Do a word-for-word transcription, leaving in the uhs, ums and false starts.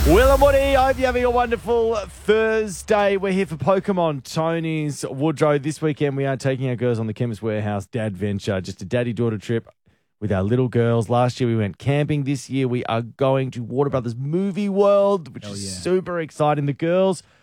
Will and Woody, I hope you're having a wonderful Thursday. We're here for Pokemon Tony's Woodrow. This weekend we are taking our girls on the Chemist Warehouse Dad Venture, just a daddy-daughter trip with our little girls. Last year we went camping. This year we are going to Warner Brothers Movie World, which Hell is yeah. super exciting. The girls